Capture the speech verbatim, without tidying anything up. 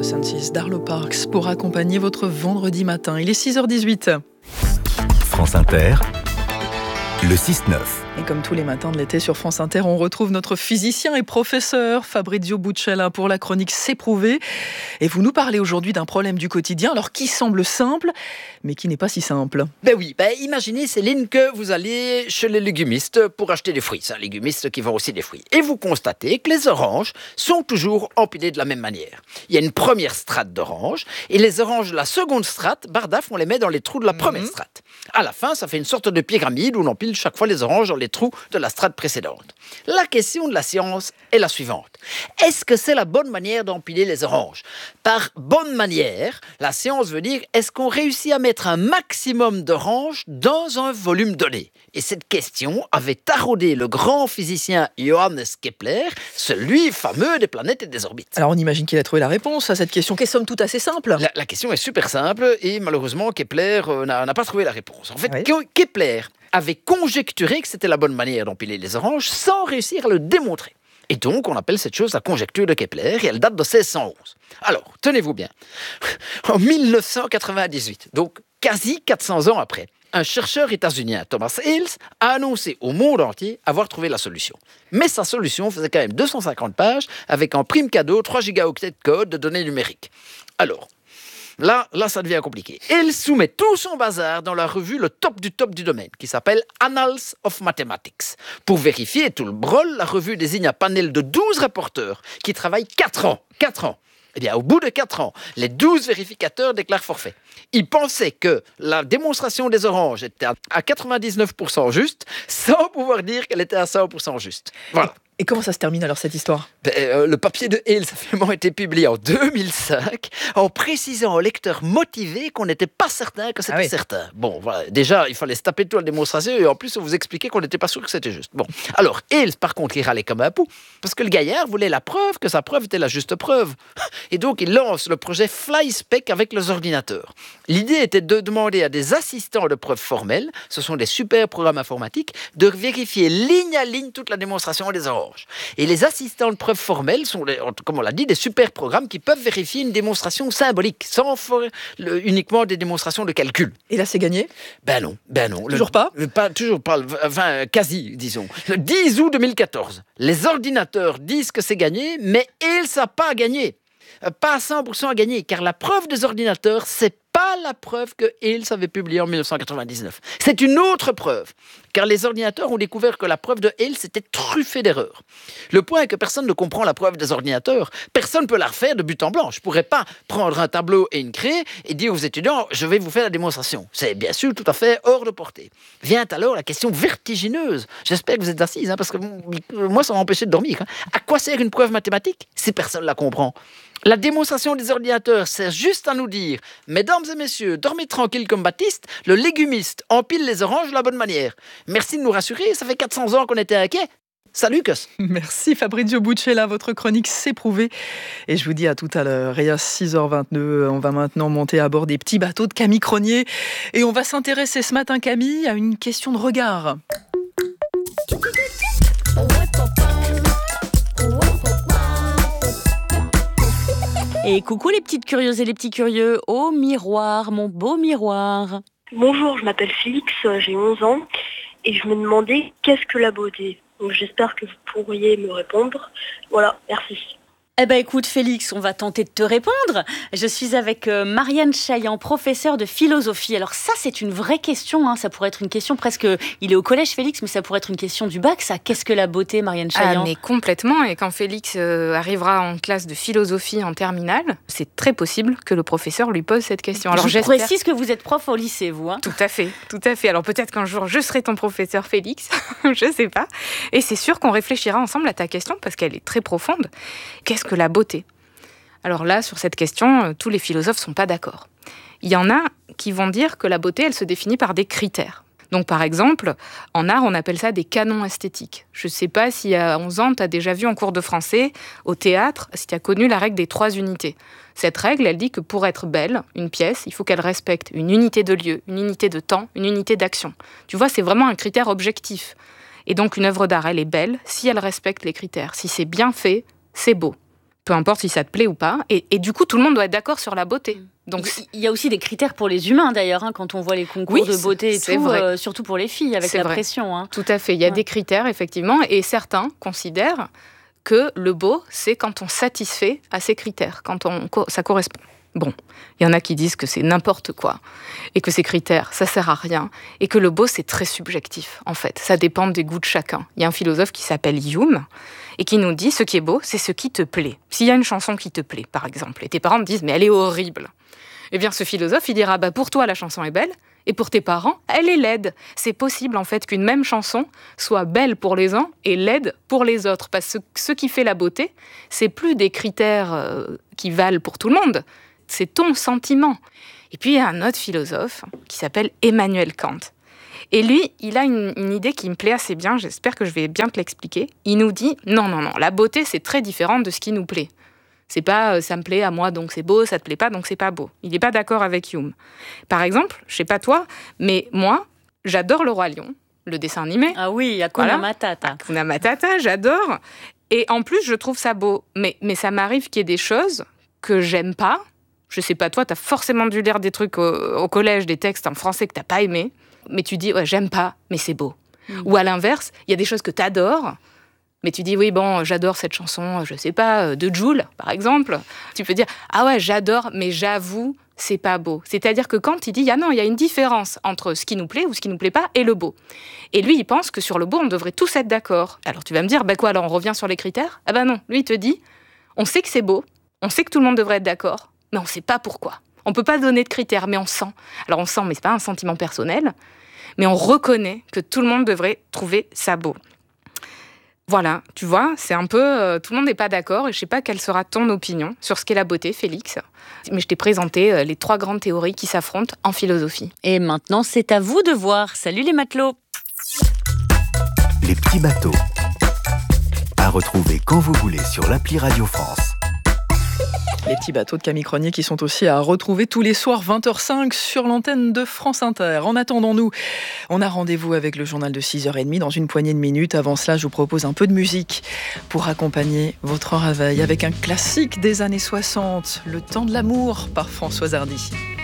the Senses d'Arlo Parks pour accompagner votre vendredi matin. Il est six heures dix-huit. France Inter, le six neuf. Et comme tous les matins de l'été sur France Inter, on retrouve notre physicien et professeur Fabrizio Buccella pour la chronique C'est prouvé. Et vous nous parlez aujourd'hui d'un problème du quotidien, alors qui semble simple, mais qui n'est pas si simple. Ben oui, ben imaginez Céline que vous allez chez les légumistes pour acheter des fruits. C'est un légumiste qui vend aussi des fruits. Et vous constatez que les oranges sont toujours empilées de la même manière. Il y a une première strate d'oranges, et les oranges de la seconde strate, bardaf, on les met dans les trous de la première mmh. strate. À la fin, ça fait une sorte de pyramide où l'on empile chaque fois les oranges dans les trous de la strate précédente. La question de la science est la suivante. Est-ce que c'est la bonne manière d'empiler les oranges ? Par bonne manière, la science veut dire est-ce qu'on réussit à mettre un maximum d'oranges dans un volume donné ? Et cette question avait taraudé le grand physicien Johannes Kepler, celui fameux des planètes et des orbites. Alors on imagine qu'il a trouvé la réponse à cette question qui est somme toute assez simple. La, la question est super simple et malheureusement Kepler euh, n'a, n'a pas trouvé la réponse. En fait, oui. Kepler avait conjecturé que c'était la bonne manière d'empiler les oranges sans réussir à le démontrer. Et donc, on appelle cette chose la conjecture de Kepler, et elle date de seize cent onze. Alors, tenez-vous bien, en dix-neuf cent quatre-vingt-dix-huit, donc quasi quatre cents ans après, un chercheur états-unien, Thomas Hales, a annoncé au monde entier avoir trouvé la solution. Mais sa solution faisait quand même deux cent cinquante pages, avec en prime cadeau trois gigaoctets de code de données numériques. Alors, Là, là, ça devient compliqué. Il soumet tout son bazar dans la revue le top du top du domaine, qui s'appelle Annals of Mathematics. Pour vérifier tout le brol, la revue désigne un panel de douze reporters qui travaillent quatre ans. quatre ans. Eh bien, au bout de quatre ans, les douze vérificateurs déclarent forfait. Ils pensaient que la démonstration des oranges était à quatre-vingt-dix-neuf pour cent juste, sans pouvoir dire qu'elle était à cent pour cent juste. Voilà. Et comment ça se termine alors cette histoire ? ben, euh, Le papier de Hales a finalement été publié en deux mille cinq en précisant aux lecteurs motivés qu'on n'était pas certain que c'était ah oui. certain. Bon, voilà. Déjà, il fallait se taper de tout la démonstration et en plus, on vous expliquait qu'on n'était pas sûr que c'était juste. Bon, alors Hales, par contre, il râlait comme un pou parce que le gaillard voulait la preuve que sa preuve était la juste preuve. Et donc, il lance le projet FlySpec avec les ordinateurs. L'idée était de demander à des assistants de preuves formelles, ce sont des super programmes informatiques, de vérifier ligne à ligne toute la démonstration des oranges. Et les assistants de preuves formelles sont, comme on l'a dit, des super programmes qui peuvent vérifier une démonstration symbolique, sans faire le, uniquement des démonstrations de calcul. Et là, c'est gagné ? Ben non, ben non. Toujours le, pas le, pas Toujours pas, enfin, quasi, disons. Le dix août deux mille quatorze, les ordinateurs disent que c'est gagné, mais ils ne savent pas gagner. Pas à cent pour cent à gagner, car la preuve des ordinateurs, c'est pas la preuve que Hales avait publiée en dix-neuf cent quatre-vingt-dix-neuf. C'est une autre preuve, car les ordinateurs ont découvert que la preuve de Hales était truffée d'erreurs. Le point est que personne ne comprend la preuve des ordinateurs. Personne ne peut la refaire de but en blanc. Je ne pourrais pas prendre un tableau et une craie et dire aux étudiants « je vais vous faire la démonstration ». C'est bien sûr tout à fait hors de portée. Vient alors la question vertigineuse. J'espère que vous êtes assises, hein, parce que moi, ça m'a empêché de dormir. Hein. À quoi sert une preuve mathématique si personne ne la comprend ? La démonstration des ordinateurs sert juste à nous dire « Mesdames et messieurs, dormez tranquille comme Baptiste, le légumiste empile les oranges de la bonne manière. Merci de nous rassurer, ça fait quatre cents ans qu'on était inquiets. Salut, Cos !» Merci Fabrizio Buccella, votre chronique C'est prouvé. Et je vous dis à tout à l'heure. Et à six heures vingt-deux, on va maintenant monter à bord des petits bateaux de Camille Cronier. Et on va s'intéresser ce matin, Camille, à une question de regard. Et coucou les petites curieuses et les petits curieux, au miroir, mon beau miroir. Bonjour, je m'appelle Félix, j'ai onze ans et je me demandais qu'est-ce que la beauté. Donc j'espère que vous pourriez me répondre. Voilà, merci. Eh ben écoute Félix, on va tenter de te répondre. Je suis avec euh, Marianne Chaillan, professeure de philosophie. Alors ça c'est une vraie question, hein. Ça pourrait être une question presque... Il est au collège Félix, mais ça pourrait être une question du bac, ça. Qu'est-ce que la beauté, Marianne Chaillan ? Ah mais complètement, et quand Félix euh, arrivera en classe de philosophie en terminale, c'est très possible que le professeur lui pose cette question. Alors je j'espère... précise que vous êtes prof au lycée, vous. Hein. Tout à fait, tout à fait. Alors peut-être qu'un jour je serai ton professeur Félix, je sais pas. Et c'est sûr qu'on réfléchira ensemble à ta question, parce qu'elle est très profonde. Qu'est-ce que la beauté ? Alors là, sur cette question, tous les philosophes ne sont pas d'accord. Il y en a qui vont dire que la beauté, elle se définit par des critères. Donc par exemple, en art, on appelle ça des canons esthétiques. Je ne sais pas si à onze ans, tu as déjà vu en cours de français, au théâtre, si tu as connu la règle des trois unités. Cette règle, elle dit que pour être belle, une pièce, il faut qu'elle respecte une unité de lieu, une unité de temps, une unité d'action. Tu vois, c'est vraiment un critère objectif. Et donc une œuvre d'art, elle est belle si elle respecte les critères. Si c'est bien fait, c'est beau. peu importe si ça te plaît ou pas. Et, et du coup, tout le monde doit être d'accord sur la beauté. Donc, il y a aussi des critères pour les humains d'ailleurs, hein, quand on voit les concours oui, de beauté et c'est tout, vrai. Euh, surtout pour les filles, avec C'est la vrai. pression. Hein. Tout à fait, il y a Ouais. des critères effectivement, et certains considèrent que le beau, c'est quand on satisfait à ces critères, quand on, ça correspond. Bon, il y en a qui disent que c'est n'importe quoi, et que ces critères, ça sert à rien, et que le beau, c'est très subjectif, en fait. Ça dépend des goûts de chacun. Il y a un philosophe qui s'appelle Hume, et qui nous dit, ce qui est beau, c'est ce qui te plaît. S'il y a une chanson qui te plaît, par exemple, et tes parents te disent, mais elle est horrible, eh bien, ce philosophe, il dira, bah, pour toi, la chanson est belle, et pour tes parents, elle est laide. C'est possible, en fait, qu'une même chanson soit belle pour les uns et laide pour les autres. Parce que ce qui fait la beauté, c'est plus des critères euh, qui valent pour tout le monde. C'est ton sentiment. Et puis, il y a un autre philosophe qui s'appelle Emmanuel Kant. Et lui, il a une, une idée qui me plaît assez bien, j'espère que je vais bien te l'expliquer. Il nous dit, non, non, non, la beauté, c'est très différent de ce qui nous plaît. C'est pas, euh, ça me plaît à moi, donc c'est beau, ça te plaît pas, donc c'est pas beau. Il n'est pas d'accord avec Hume. Par exemple, je sais pas toi, mais moi, j'adore Le Roi Lion, le dessin animé. Ah oui, Hakuna Voilà. Matata. Hakuna Matata, j'adore. Et en plus, je trouve ça beau. Mais, mais ça m'arrive qu'il y ait des choses que j'aime pas. Je sais pas, toi, t'as forcément dû lire des trucs au, au collège, des textes en français que t'as pas aimé. Mais tu dis, ouais, j'aime pas, mais c'est beau. Mmh. Ou à l'inverse, il y a des choses que t'adores. Mais tu dis, oui, bon, j'adore cette chanson, je sais pas, de Jul, par exemple. Tu peux dire, ah ouais, j'adore, mais j'avoue, c'est pas beau. C'est-à-dire que quand il dit, ah non, il y a une différence entre ce qui nous plaît ou ce qui nous plaît pas et le beau. Et lui, il pense que sur le beau, on devrait tous être d'accord. Alors tu vas me dire, bah quoi, alors on revient sur les critères ? Ah bah non, lui, il te dit, on sait que c'est beau, on sait que tout le monde devrait être d'accord, mais on sait pas pourquoi. On peut pas donner de critères, mais on sent. Alors on sent, mais c'est pas un sentiment personnel, mais on reconnaît que tout le monde devrait trouver ça beau. Voilà, tu vois, c'est un peu... Euh, tout le monde n'est pas d'accord et je ne sais pas quelle sera ton opinion sur ce qu'est la beauté, Félix. Mais je t'ai présenté euh, les trois grandes théories qui s'affrontent en philosophie. Et maintenant, c'est à vous de voir. Salut les matelots. Les petits bateaux. À retrouver quand vous voulez sur l'appli Radio France. Les petits bateaux de Camille Cronier qui sont aussi à retrouver tous les soirs vingt heures cinq sur l'antenne de France Inter. En attendant, nous, on a rendez-vous avec le journal de six heures trente dans une poignée de minutes. Avant cela, je vous propose un peu de musique pour accompagner votre réveil avec un classique des années soixante, Le temps de l'amour par Françoise Hardy.